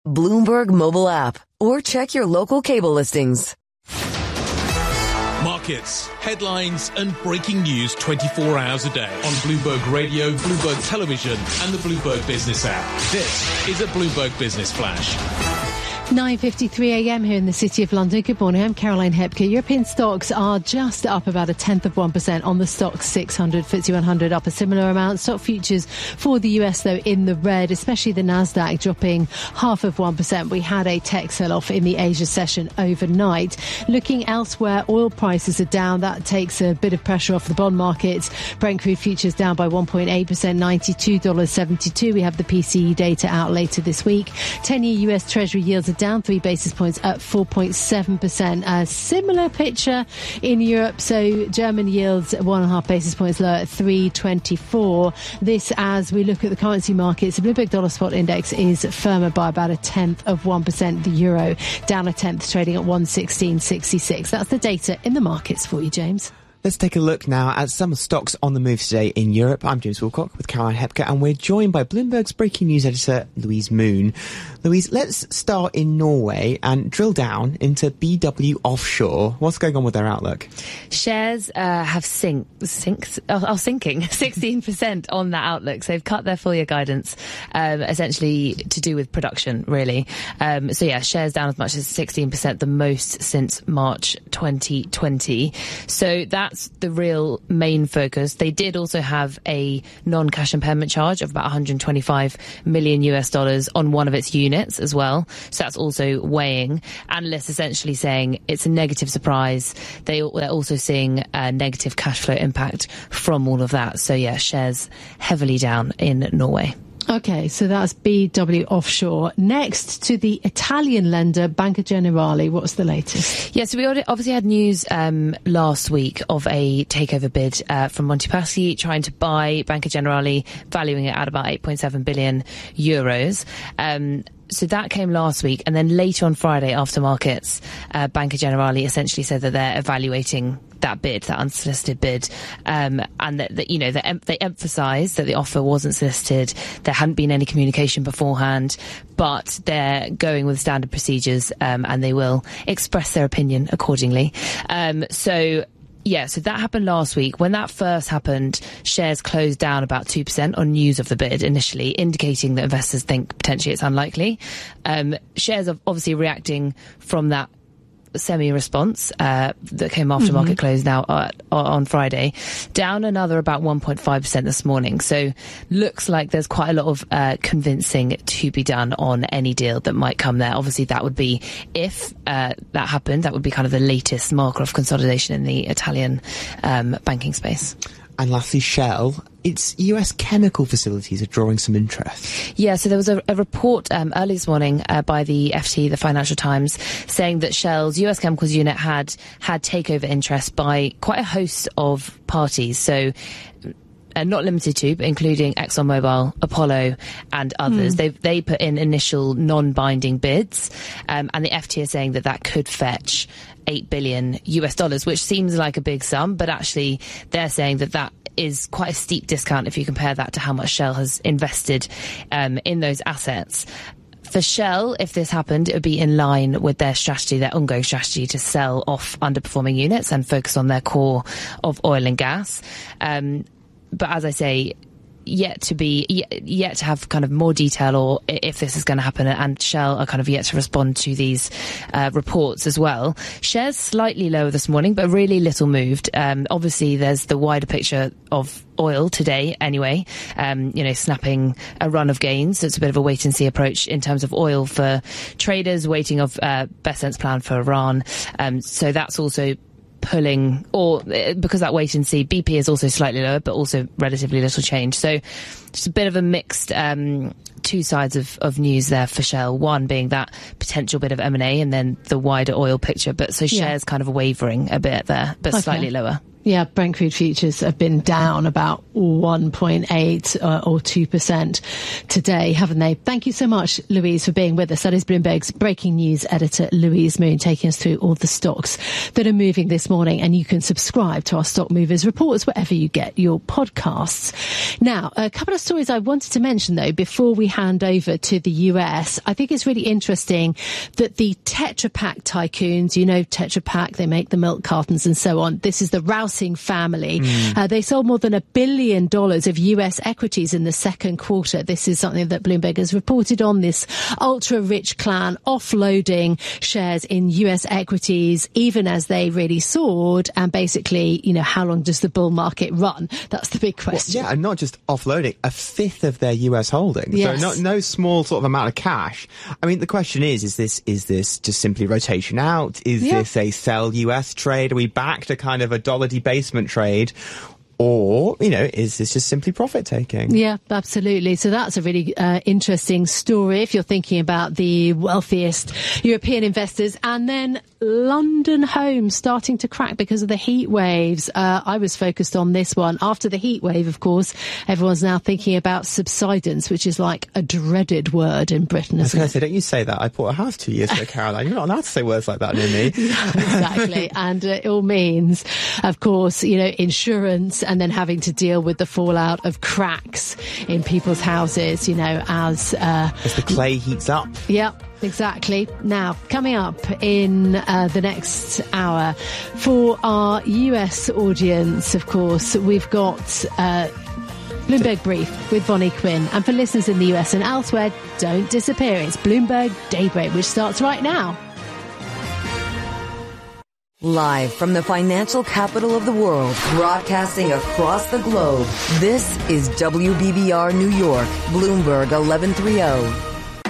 Bloomberg mobile app, or check your local cable listings. Markets, headlines and breaking news 24 hours a day on Bloomberg Radio, Bloomberg Television and the Bloomberg Business app. This is a Bloomberg Business Flash. 9:53am here in the City of London. Good morning, I'm Caroline Hepker. European stocks are just up about 0.1% on the Stoxx 600, FTSE 100 up a similar amount. Stock futures for the US, though, in the red, especially the Nasdaq dropping 0.5%. We had a tech sell-off in the Asia session overnight. Looking elsewhere, oil prices are down. That takes a bit of pressure off the bond markets. Brent crude futures down by 1.8%, $92.72. We have the PCE data out later this week. 10-year US Treasury yields are down 3 basis points at 4.7%. A similar picture in Europe. So German yields 1.5 basis points lower at 3.24. This as we look at the currency markets. The Bloomberg Dollar Spot Index is firmer by about 0.1%. The euro down 0.1%, trading at 116.66. That's the data in the markets for you, James. Let's take a look now at some stocks on the move today in Europe. I'm James Wilcock with Caroline Hepker, and we're joined by Bloomberg's breaking news editor, Louise Moon. Louise, let's start in Norway and drill down into BW Offshore. What's going on with their outlook? Shares have sinking 16% on that outlook. So they've cut their full year guidance, essentially to do with production, really. Shares down as much as 16%, the most since March 2020. So that's the real main focus. They did also have a non-cash impairment charge of about $125 million on one of its units as well. So that's also weighing. Analysts essentially saying it's a negative surprise. They're also seeing a negative cash flow impact from all of that. So yeah, shares heavily down in Norway. Okay, so that's BW Offshore. Next to the Italian lender, Banca Generali. What's the latest? Yeah, so we obviously had news last week of a takeover bid from Monte Paschi trying to buy Banca Generali, valuing it at about 8.7 billion euros. So that came last week, and then later on Friday after markets, Banca Generali essentially said that they're evaluating that bid, that unsolicited bid, and that they emphasised that the offer wasn't solicited. There hadn't been any communication beforehand, but they're going with standard procedures, and they will express their opinion accordingly. So that happened last week. When that first happened, shares closed down about 2% on news of the bid initially, indicating that investors think potentially it's unlikely. Shares are obviously reacting from that semi-response that came after market close now on Friday, down another about 1.5% this morning. So looks like there's quite a lot of convincing to be done on any deal that might come there. Obviously that would be, if that happened, that would be kind of the latest marker of consolidation in the Italian banking space. And lastly, Shell. Its US chemical facilities are drawing some interest. Yeah, so there was a report early this morning by the FT, the Financial Times, saying that Shell's US chemicals unit had takeover interest by quite a host of parties. So not limited to, but including ExxonMobil, Apollo and others. They put in initial non-binding bids, and the FT are saying that could fetch $8 billion, which seems like a big sum, but actually they're saying that is quite a steep discount if you compare that to how much Shell has invested in those assets. For Shell, if this happened, it would be in line with their strategy, their ongoing strategy to sell off underperforming units and focus on their core of oil and gas. But as I say, yet to have kind of more detail, or if this is going to happen, and Shell are kind of yet to respond to these reports as well. Shares slightly lower this morning, but really little moved. Obviously there's the wider picture of oil today anyway, snapping a run of gains. So it's a bit of a wait and see approach in terms of oil for traders, waiting of best sense plan for Iran. So that's also pulling, or because that wait and see, BP is also slightly lower, but also relatively little change. So just a bit of a mixed two sides of news there for Shell. One being that potential bit of M&A, and then the wider oil picture. But so shares kind of wavering a bit there, but slightly lower. Yeah, Brent crude futures have been down about 1.8 or 2% today, haven't they? Thank you so much, Louise, for being with us. That is Bloomberg's breaking news editor, Louise Moon, taking us through all the stocks that are moving this morning. And you can subscribe to our Stock Movers reports wherever you get your podcasts. Now, a couple of stories I wanted to mention, though, before we hand over to the US. I think it's really interesting that the Tetra Pak tycoons, you know, Tetra Pak, they make the milk cartons and so on. This is the Rousing family. They sold more than $1 billion of US equities in the second quarter. This is something that Bloomberg has reported on, this ultra-rich clan offloading shares in US equities, even as they really soared. And basically, you know, how long does the bull market run? That's the big question. Well, yeah, and not just offloading, a fifth of their US holdings. Yes. So no small sort of amount of cash. I mean, the question is this just simply rotation out? Is this a sell US trade? Are we back to kind of a dollar debasement trade? Or, you know, is this just simply profit taking? Yeah, absolutely. So that's a really interesting story if you're thinking about the wealthiest European investors. And then London homes starting to crack because of the heat waves. I was focused on this one. After the heat wave, of course, everyone's now thinking about subsidence, which is like a dreaded word in Britain. I was going to say, don't you say that? I bought a house 2 years ago, Caroline. You're not allowed to say words like that near me. Exactly. And it all means, of course, you know, insurance, and then having to deal with the fallout of cracks in people's houses, you know, as the clay heats up. Yeah, exactly. Now, coming up in the next hour, for our US audience, of course, we've got Bloomberg Brief with Bonnie Quinn. And for listeners in the US and elsewhere, don't disappear. It's Bloomberg Daybreak, which starts right now. Live from the financial capital of the world, broadcasting across the globe, this is WBBR New York, Bloomberg 1130.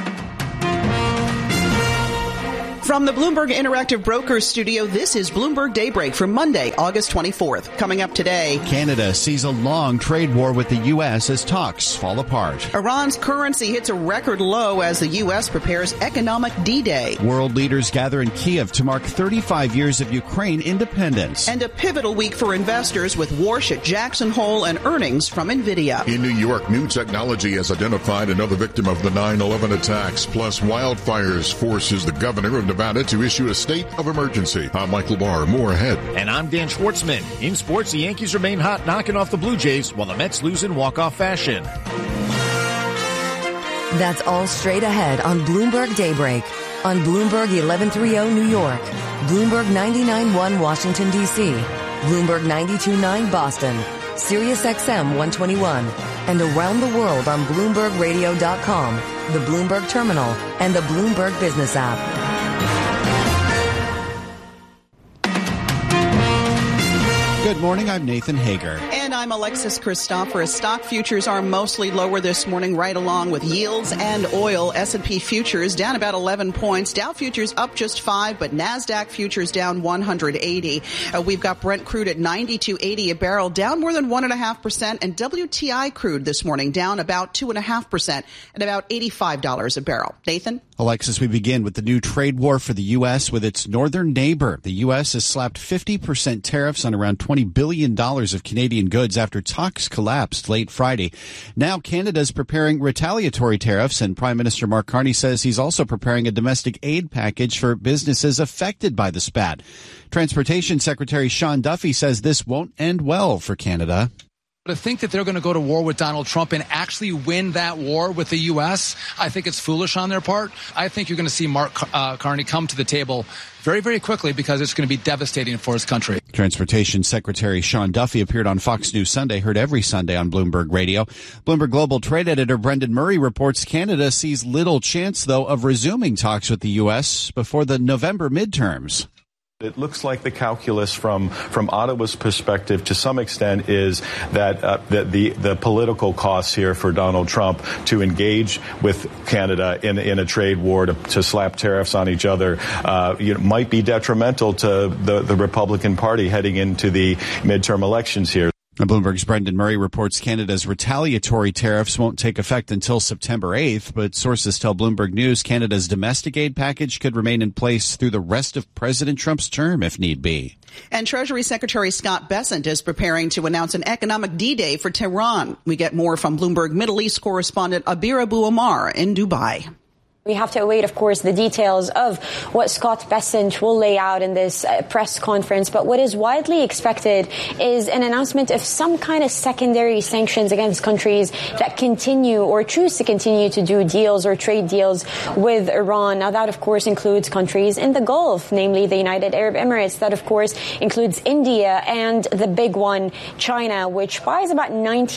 From the Bloomberg Interactive Brokers studio, this is Bloomberg Daybreak for Monday, August 24th. Coming up today, Canada sees a long trade war with the U.S. as talks fall apart. Iran's currency hits a record low as the U.S. prepares economic D-Day. World leaders gather in Kiev to mark 35 years of Ukraine independence. And a pivotal week for investors with Warsh at Jackson Hole and earnings from NVIDIA. In New York, new technology has identified another victim of the 9/11 attacks. Plus, wildfires forces the governor of Nevada to issue a state of emergency. I'm Michael Barr. More ahead. And I'm Dan Schwartzman. In sports, the Yankees remain hot, knocking off the Blue Jays, while the Mets lose in walk-off fashion. That's all straight ahead on Bloomberg Daybreak. On Bloomberg 1130 New York, Bloomberg 99.1 Washington, D.C., Bloomberg 92.9 Boston, Sirius XM 121, and around the world on BloombergRadio.com, the Bloomberg Terminal, and the Bloomberg Business app. Good morning, I'm Nathan Hager. And I'm Alexis Christoforous. Stock futures are mostly lower this morning, right along with yields and oil. S&P futures down about 11 points. Dow futures up just 5, but NASDAQ futures down 180. We've got Brent crude at $92.80 a barrel, down more than 1.5%, and WTI crude this morning down about 2.5% at about $85 a barrel. Nathan? Alexis, we begin with the new trade war for the U.S. with its northern neighbor. The U.S. has slapped 50% tariffs on around $20 billion of Canadian goods after talks collapsed late Friday. Now Canada's preparing retaliatory tariffs, and Prime Minister Mark Carney says he's also preparing a domestic aid package for businesses affected by the spat. Transportation Secretary Sean Duffy says this won't end well for Canada. To think that they're going to go to war with Donald Trump and actually win that war with the U.S., I think it's foolish on their part. I think you're going to see Mark Carney come to the table very, very quickly because it's going to be devastating for his country. Transportation Secretary Sean Duffy appeared on Fox News Sunday, heard every Sunday on Bloomberg Radio. Bloomberg Global Trade Editor Brendan Murray reports Canada sees little chance, though, of resuming talks with the U.S. before the November midterms. It looks like the calculus from Ottawa's perspective to some extent is that the political costs here for Donald Trump to engage with Canada in a trade war to slap tariffs on each other might be detrimental to the Republican Party heading into the midterm elections here. Bloomberg's Brendan Murray reports Canada's retaliatory tariffs won't take effect until September 8th, but sources tell Bloomberg News Canada's domestic aid package could remain in place through the rest of President Trump's term if need be. And Treasury Secretary Scott Bessent is preparing to announce an economic D-Day for Tehran. We get more from Bloomberg Middle East correspondent Abir Abu Omar in Dubai. We have to await, of course, the details of what Scott Bessent will lay out in this press conference. But what is widely expected is an announcement of some kind of secondary sanctions against countries that continue or choose to continue to do deals or trade deals with Iran. Now, that, of course, includes countries in the Gulf, namely the United Arab Emirates. That, of course, includes India and the big one, China, which buys about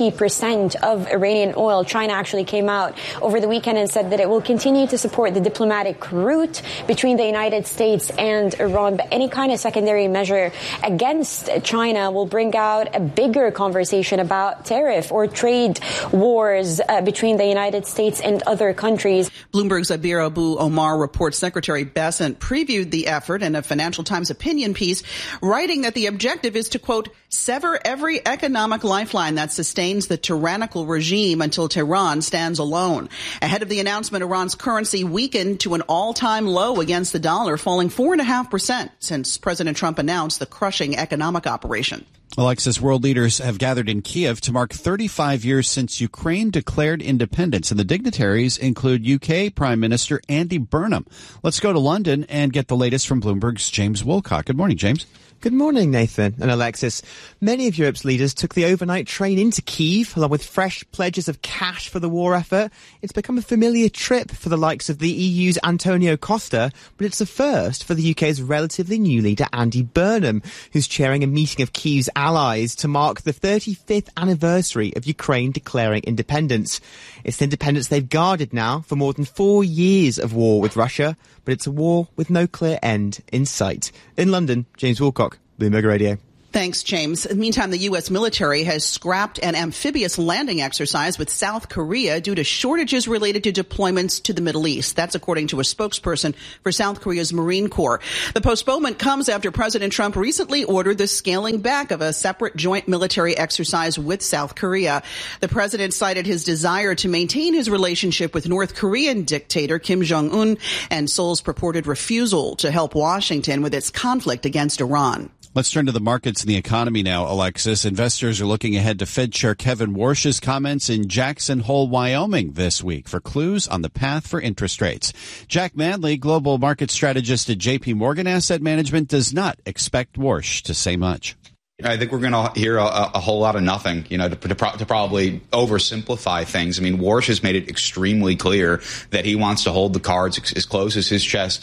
90% of Iranian oil. China actually came out over the weekend and said that it will continue to support the diplomatic route between the United States and Iran. But any kind of secondary measure against China will bring out a bigger conversation about tariff or trade wars between the United States and other countries. Bloomberg's Abir Abu Omar reports Secretary Bessent previewed the effort in a Financial Times opinion piece, writing that the objective is to, quote, sever every economic lifeline that sustains the tyrannical regime until Tehran stands alone. Ahead of the announcement, Iran's currency weakened to an all-time low against the dollar, falling 4.5% since President Trump announced the crushing economic operation. Alexis, world leaders have gathered in Kiev to mark 35 years since Ukraine declared independence, and the dignitaries include UK Prime Minister Andy Burnham. Let's go to London and get the latest from Bloomberg's James Wilcock. Good morning, James. Good morning, Nathan and Alexis. Many of Europe's leaders took the overnight train into Kyiv, along with fresh pledges of cash for the war effort. It's become a familiar trip for the likes of the EU's Antonio Costa, but it's a first for the UK's relatively new leader, Andy Burnham, who's chairing a meeting of Kyiv's allies to mark the 35th anniversary of Ukraine declaring independence. It's the independence they've guarded now for more than 4 years of war with Russia, but it's a war with no clear end in sight. In London, James Wilcock, Bloomberg Radio. Thanks, James. Meantime, the U.S. military has scrapped an amphibious landing exercise with South Korea due to shortages related to deployments to the Middle East. That's according to a spokesperson for South Korea's Marine Corps. The postponement comes after President Trump recently ordered the scaling back of a separate joint military exercise with South Korea. The president cited his desire to maintain his relationship with North Korean dictator Kim Jong-un and Seoul's purported refusal to help Washington with its conflict against Iran. Let's turn to the markets and the economy now, Alexis. Investors are looking ahead to Fed Chair Kevin Warsh's comments in Jackson Hole, Wyoming this week for clues on the path for interest rates. Jack Manley, global market strategist at JP Morgan Asset Management, does not expect Warsh to say much. I think we're going to hear a whole lot of nothing, to probably oversimplify things. I mean, Warsh has made it extremely clear that he wants to hold the cards as close to his chest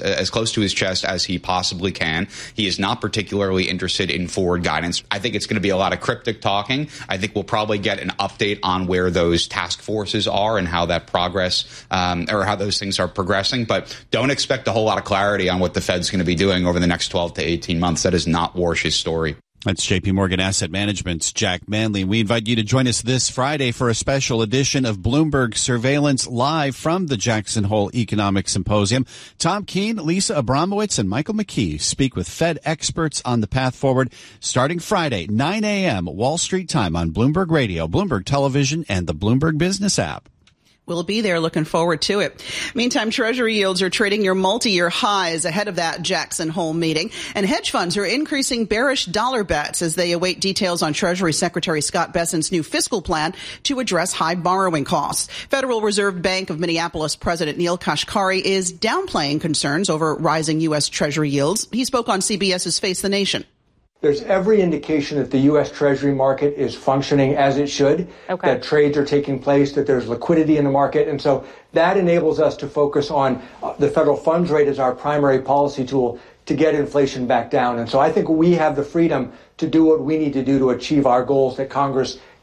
as he possibly can. He is not particularly interested in forward guidance. I think it's going to be a lot of cryptic talking. I think we'll probably get an update on where those task forces are and how that progress, or how those things are progressing. But don't expect a whole lot of clarity on what the Fed's going to be doing over the next 12 to 18 months. That is not Warsh's story. That's JP Morgan Asset Management's Jack Manley. We invite you to join us this Friday for a special edition of Bloomberg Surveillance live from the Jackson Hole Economic Symposium. Tom Keene, Lisa Abramowitz, and Michael McKee speak with Fed experts on the path forward starting Friday, 9 a.m. Wall Street time on Bloomberg Radio, Bloomberg Television, and the Bloomberg Business app. We'll be there. Looking forward to it. Meantime, Treasury yields are trading near multi-year highs ahead of that Jackson Hole meeting. And hedge funds are increasing bearish dollar bets as they await details on Treasury Secretary Scott Bessent's new fiscal plan to address high borrowing costs. Federal Reserve Bank of Minneapolis President Neil Kashkari is downplaying concerns over rising U.S. Treasury yields. He spoke on CBS's Face the Nation. There's every indication that the U.S. Treasury market is functioning as it should, that trades are taking place, that there's liquidity in the market. And so that enables us to focus on the federal funds rate as our primary policy tool to get inflation back down. And so I think we have the freedom to do what we need to do to achieve our goals that Congress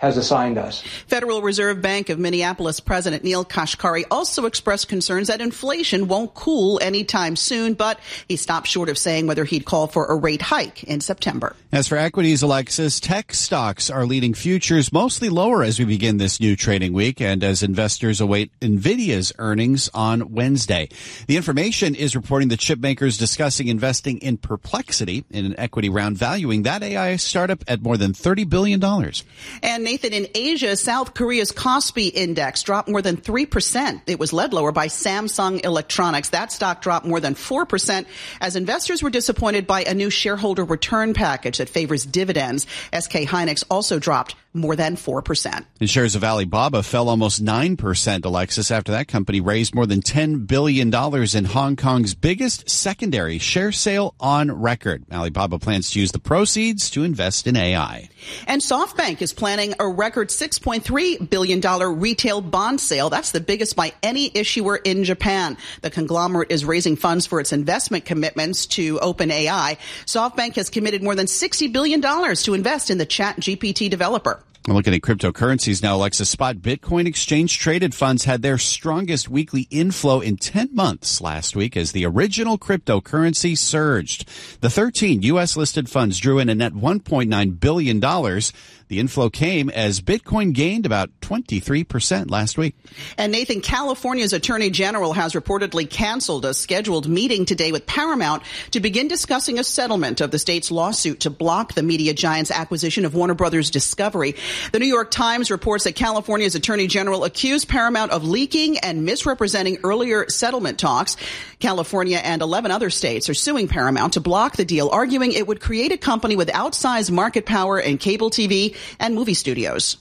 has assigned us. Federal Reserve Bank of Minneapolis President Neil Kashkari also expressed concerns that inflation won't cool anytime soon, but he stopped short of saying whether he'd call for a rate hike in September. As for equities, Alexis, tech stocks are leading futures mostly lower as we begin this new trading week and as investors await NVIDIA's earnings on Wednesday. The Information is reporting that chip makers discussing investing in Perplexity in an equity round valuing that AI startup at more than $30 billion. And Nathan, in Asia, South Korea's Kospi index dropped more than 3%. It was led lower by Samsung Electronics. That stock dropped more than 4% as investors were disappointed by a new shareholder return package that favors dividends. SK Hynix also dropped more than 4%. And shares of Alibaba fell almost 9%, Alexis, after that company raised more than $10 billion in Hong Kong's biggest secondary share sale on record. Alibaba plans to use the proceeds to invest in AI. And SoftBank is planning a record $6.3 billion retail bond sale. That's the biggest by any issuer in Japan. The conglomerate is raising funds for its investment commitments to OpenAI. SoftBank has committed more than $60 billion to invest in the ChatGPT developer. Looking at cryptocurrencies now, Alexis, spot Bitcoin exchange-traded funds had their strongest weekly inflow in 10 months last week as the original cryptocurrency surged. The 13 U.S.-listed funds drew in a net $1.9 billion. The inflow came as Bitcoin gained about 23% last week. And Nathan, California's Attorney General has reportedly canceled a scheduled meeting today with Paramount to begin discussing a settlement of the state's lawsuit to block the media giant's acquisition of Warner Brothers Discovery. The New York Times reports that California's Attorney General accused Paramount of leaking and misrepresenting earlier settlement talks. California and 11 other states are suing Paramount to block the deal, arguing it would create a company with outsized market power in cable TV and movie studios.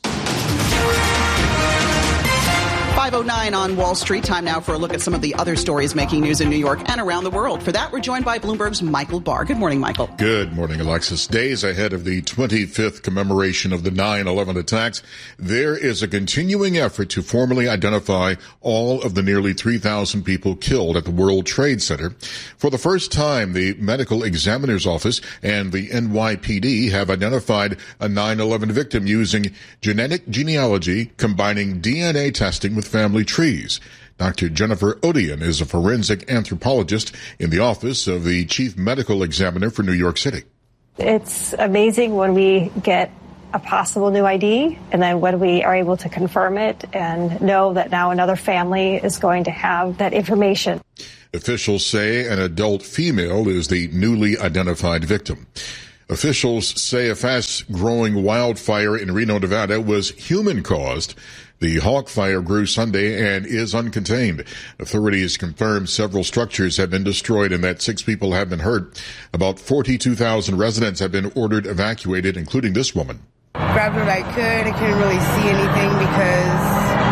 5:09 on Wall Street. Time now for a look at some of the other stories making news in New York and around the world. For that, we're joined by Bloomberg's Michael Barr. Good morning, Michael. Good morning, Alexis. Days ahead of the 25th commemoration of the 9/11 attacks, there is a continuing effort to formally identify all of the nearly 3,000 people killed at the World Trade Center. For the first time, the Medical Examiner's Office and the NYPD have identified a 9/11 victim using genetic genealogy, combining DNA testing with family trees. Dr. Jennifer Odian is a forensic anthropologist in the office of the chief medical examiner for New York City. It's amazing when we get a possible new ID and then when we are able to confirm it and know that now another family is going to have that information. Officials say an adult female is the newly identified victim. Officials say a fast-growing wildfire in Reno, Nevada was human-caused. The Hawk Fire grew Sunday and is uncontained. Authorities confirmed several structures have been destroyed and that 6 people have been hurt. About 42,000 residents have been ordered evacuated, including this woman. Grabbed what I could. I couldn't really see anything because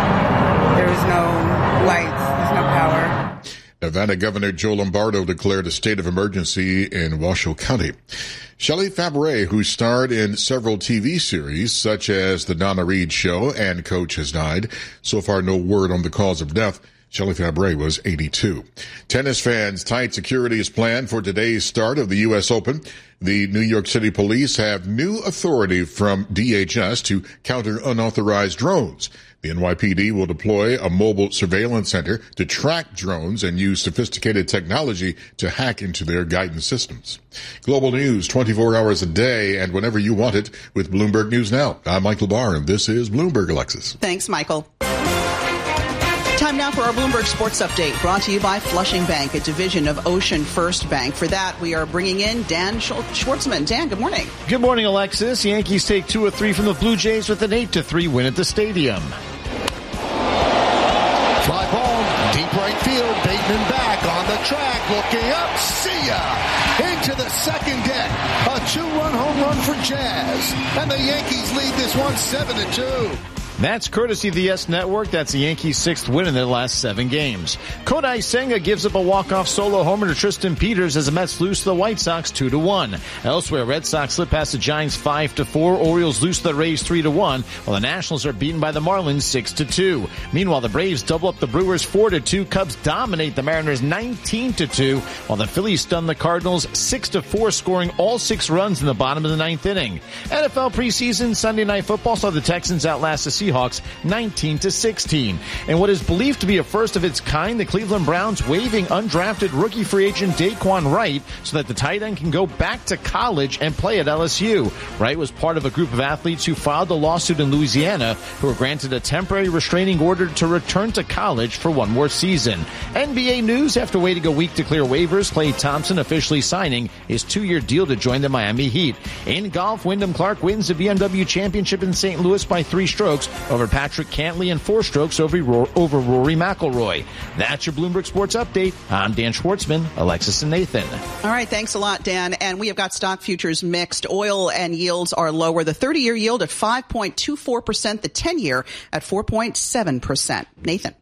there was no lights. There's no power. Nevada Governor Joe Lombardo declared a state of emergency in Washoe County. Shelley Fabares, who starred in several TV series such as The Donna Reed Show and Coach, has died. So far, no word on the cause of death. Shelley Fabares was 82. Tennis fans, tight security is planned for today's start of the U.S. Open. The New York City police have new authority from DHS to counter unauthorized drones. The NYPD will deploy a mobile surveillance center to track drones and use sophisticated technology to hack into their guidance systems. Global news 24 hours a day and whenever you want it with Bloomberg News Now. I'm Michael Barr, and this is Bloomberg, Alexis. Thanks, Michael. Time now for our Bloomberg Sports Update, brought to you by Flushing Bank, a division of Ocean First Bank. For that, we are bringing in Dan Schwartzman. Dan, good morning. Good morning, Alexis. The Yankees take 2 of 3 from the Blue Jays with an 8-3 win at the stadium. Fly ball, deep right field. Bateman back on the track, looking up. See ya! Into the second deck. A 2-run home run for Jazz. And the Yankees lead this one 7-2. That's courtesy of the Yes Network. That's the Yankees' 6th win in their last 7 games. Kodai Senga gives up a walk-off solo homer to Tristan Peters as the Mets lose to the White Sox 2-1. Elsewhere, Red Sox slip past the Giants 5-4. Orioles lose to the Rays 3-1, while the Nationals are beaten by the Marlins 6-2. Meanwhile, the Braves double up the Brewers 4-2. Cubs dominate the Mariners 19-2, while the Phillies stun the Cardinals 6-4, scoring all 6 runs in the bottom of the 9th inning. NFL preseason Sunday Night Football saw the Texans outlast the Seahawks 19-16. And what is believed to be a first of its kind, the Cleveland Browns waiving undrafted rookie free agent Daquan Wright so that the tight end can go back to college and play at LSU. Wright was part of a group of athletes who filed a lawsuit in Louisiana who were granted a temporary restraining order to return to college for one more season. NBA news: after waiting a week to clear waivers, Klay Thompson officially signing his 2-year deal to join the Miami Heat. In golf, Wyndham Clark wins the BMW Championship in St. Louis by 3 strokes over Patrick Cantlay and 4 strokes over Rory McIlroy. That's your Bloomberg Sports Update. I'm Dan Schwartzman, Alexis and Nathan. All right, thanks a lot, Dan. And we have got stock futures mixed. Oil and yields are lower. The 30-year yield at 5.24%, the 10-year at 4.7%. Nathan.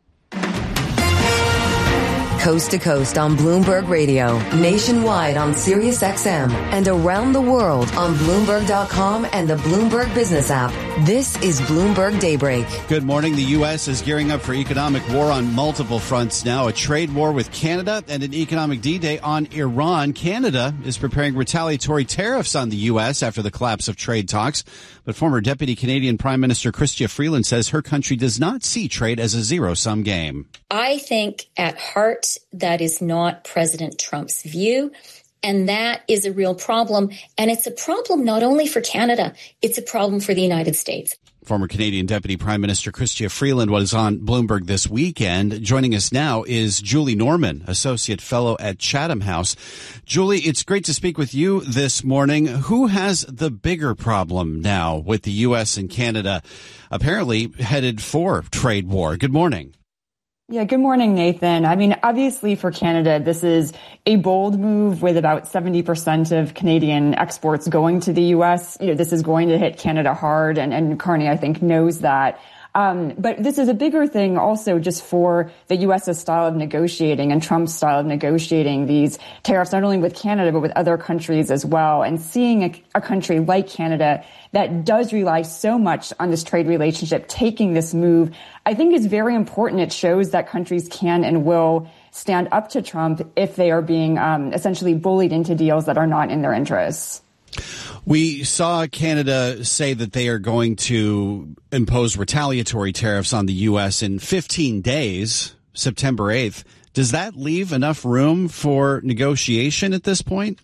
Coast to coast on Bloomberg Radio, nationwide on Sirius XM, and around the world on Bloomberg.com and the Bloomberg Business app. This is Bloomberg Daybreak. Good morning. The U.S. is gearing up for economic war on multiple fronts now. A trade war with Canada and an economic D-Day on Iran. Canada is preparing retaliatory tariffs on the U.S. after the collapse of trade talks. But former Deputy Canadian Prime Minister Chrystia Freeland says her country does not see trade as a zero-sum game. I think at heart that is not President Trump's view. And that is a real problem. And it's a problem not only for Canada, it's a problem for the United States. Former Canadian Deputy Prime Minister Chrystia Freeland was on Bloomberg this weekend. Joining us now is Julie Norman, Associate Fellow at Chatham House. Julie, it's great to speak with you this morning. Who has the bigger problem now with the U.S. and Canada apparently headed for trade war? Good morning. Yeah, good morning, Nathan. I mean, obviously for Canada, this is a bold move with about 70% of Canadian exports going to the U.S. This is going to hit Canada hard, and Carney, I think, knows that. But this is a bigger thing also just for the U.S.'s style of negotiating and Trump's style of negotiating these tariffs, not only with Canada, but with other countries as well. And seeing a country like Canada that does rely so much on this trade relationship taking this move, I think is very important. It shows that countries can and will stand up to Trump if they are being essentially bullied into deals that are not in their interests. We saw Canada say that they are going to impose retaliatory tariffs on the U.S. in 15 days, September 8th. Does that leave enough room for negotiation at this point?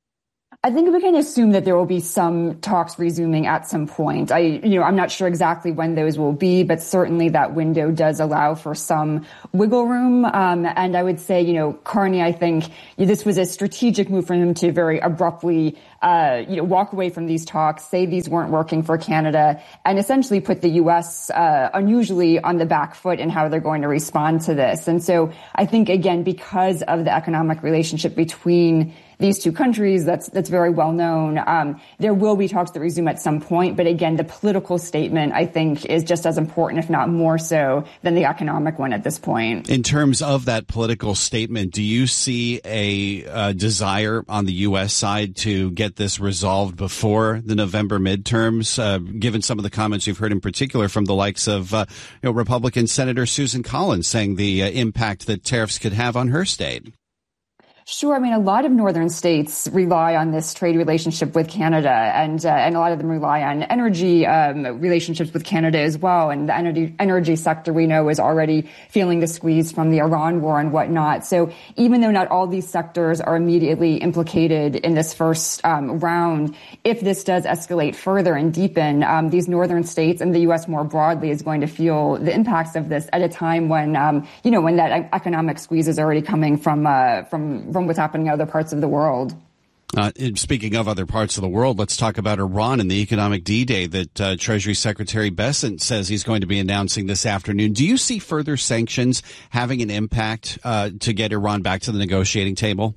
I think we can assume that there will be some talks resuming at some point. I'm not sure exactly when those will be, but certainly that window does allow for some wiggle room. And I would say, Carney, I think this was a strategic move for him to very abruptly, walk away from these talks, say these weren't working for Canada, and essentially put the U.S. Unusually on the back foot in how they're going to respond to this. And so I think, again, because of the economic relationship between these two countries, that's very well known. There will be talks that resume at some point, but again, the political statement, I think, is just as important, if not more so, than the economic one at this point. In terms of that political statement, do you see a desire on the U.S. side to get this resolved before the November midterms, given some of the comments you've heard in particular from the likes of Republican Senator Susan Collins saying the impact that tariffs could have on her state? Sure. I mean, a lot of northern states rely on this trade relationship with Canada, and a lot of them rely on energy relationships with Canada as well. And the energy sector, we know, is already feeling the squeeze from the Iran war and whatnot. So even though not all these sectors are immediately implicated in this first round, if this does escalate further and deepen, these northern states and the U.S. more broadly is going to feel the impacts of this at a time when, when that economic squeeze is already coming from what's happening in other parts of the world. Speaking of other parts of the world, let's talk about Iran and the economic D-Day that Treasury Secretary Bessent says he's going to be announcing this afternoon. Do you see further sanctions having an impact to get Iran back to the negotiating table?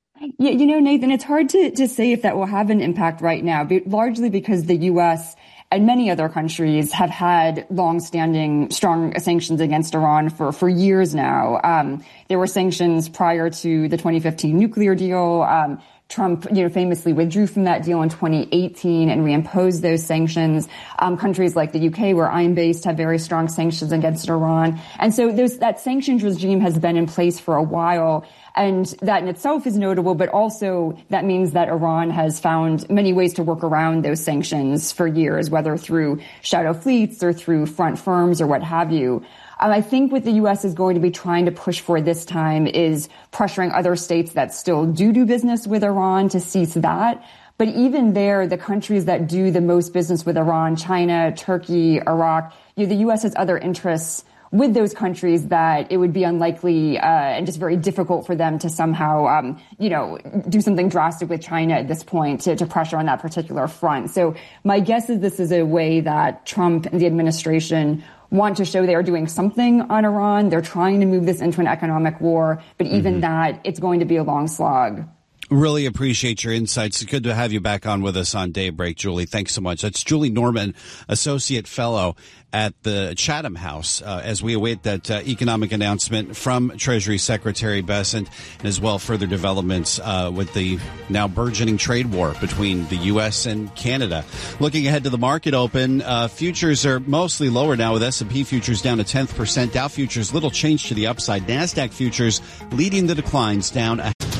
Yeah, Nathan, it's hard to say if that will have an impact right now, largely because the U.S. and many other countries have had long-standing strong sanctions against Iran for years now. There were sanctions prior to the 2015 nuclear deal. Trump, famously withdrew from that deal in 2018 and reimposed those sanctions. Countries like the UK, where I'm based, have very strong sanctions against Iran. And so that sanctions regime has been in place for a while. And that in itself is notable, but also that means that Iran has found many ways to work around those sanctions for years, whether through shadow fleets or through front firms or what have you. I think what the U.S. is going to be trying to push for this time is pressuring other states that still do business with Iran to cease that. But even there, the countries that do the most business with Iran, China, Turkey, Iraq, the U.S. has other interests with those countries that it would be unlikely and just very difficult for them to somehow, do something drastic with China at this point to pressure on that particular front. So my guess is this is a way that Trump and the administration want to show they are doing something on Iran. They're trying to move this into an economic war, but even that, it's going to be a long slog. Really appreciate your insights. It's good to have you back on with us on Daybreak, Julie. Thanks so much. That's Julie Norman, Associate Fellow at the Chatham House, as we await that economic announcement from Treasury Secretary Bessent, and as well further developments with the now burgeoning trade war between the U.S. and Canada. Looking ahead to the market open, futures are mostly lower now, with S&P futures down 0.1%. Dow futures little change to the upside. NASDAQ futures leading the declines down